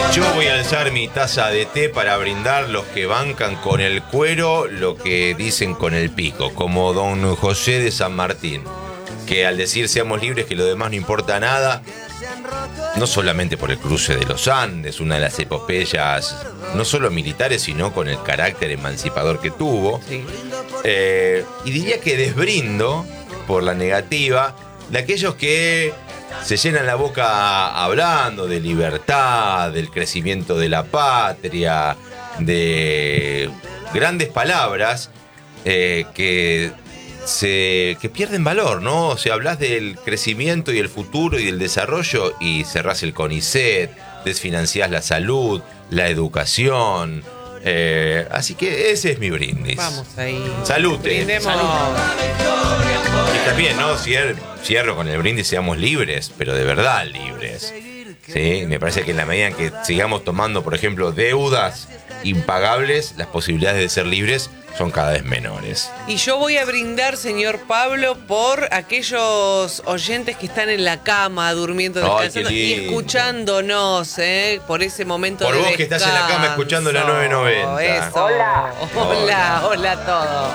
Yo voy a alzar mi taza de té para brindar los que bancan con el cuero lo que dicen con el pico, como don José de San Martín, que al decir seamos libres que lo demás no importa nada, no solamente por el cruce de los Andes, una de las epopeyas no solo militares, sino con el carácter emancipador que tuvo, Sí. Y diría que desbrindo por la negativa de aquellos que se llenan la boca hablando de libertad, del crecimiento de la patria, de grandes palabras que pierden valor, ¿no? O sea, hablas del crecimiento y el futuro y del desarrollo y cerrás el CONICET, desfinanciás la salud, la educación. Así que ese es mi brindis. Vamos ahí. Salute. Brindemos. Salud. Y también, ¿no? Cierro con el brindis, seamos libres, pero de verdad libres. ¿Sí? Me parece que en la medida en que sigamos tomando, por ejemplo, deudas impagables, las posibilidades de ser libres son cada vez menores. Y yo voy a brindar, señor Pablo, por aquellos oyentes que están en la cama durmiendo, descansando y escuchándonos, por ese momento por de vos descanso. Que estás en la cama escuchando la 990. Eso. Hola a todos.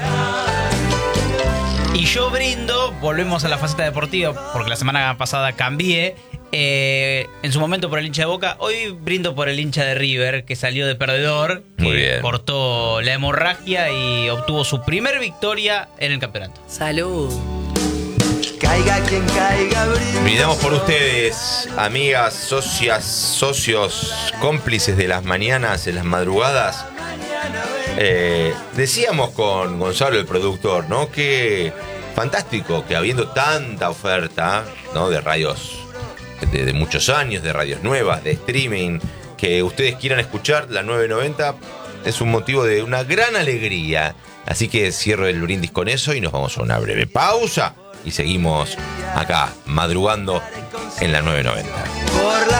Y yo brindo, volvemos a la faceta deportiva, porque la semana pasada cambié. En su momento por el hincha de Boca, hoy brindo por el hincha de River, que salió de perdedor, que cortó la hemorragia y obtuvo su primer victoria en el campeonato. Salud. Caiga quien caiga, brindamos por ustedes, amigas, socias, socios, cómplices de las mañanas, en las madrugadas. Decíamos con Gonzalo, el productor, ¿no? Que fantástico que habiendo tanta oferta, ¿no? De radios de muchos años, de radios nuevas, de streaming, que ustedes quieran escuchar la 990, es un motivo de una gran alegría. Así que cierro el brindis con eso y nos vamos a una breve pausa y seguimos acá, madrugando en la 990.